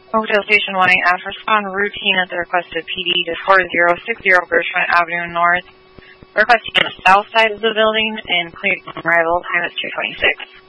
Oakdale Station wanting asked respond routine at the request of PD to 4060 Gershwin Avenue North. Requesting on the south side of the building and clear arrival time is 2:26.